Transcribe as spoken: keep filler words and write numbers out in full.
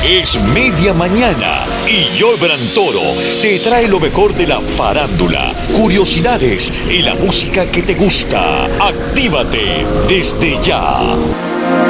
Es media mañana y Joybran Toro te trae lo mejor de la farándula, curiosidades y la música que te gusta. Actívate desde ya.